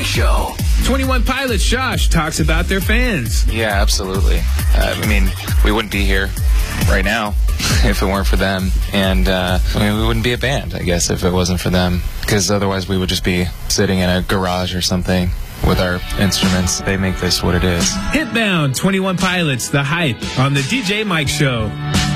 Mike Show. 21 Pilots Josh talks about their fans. Yeah, absolutely. I mean, we wouldn't be here right now if it weren't for them. And we wouldn't be a band, I guess, if it wasn't for them. Because otherwise we would just be sitting in a garage or something with our instruments. They make this what it is. Hitbound, 21 Pilots, The Hype on the DJ Mike Show.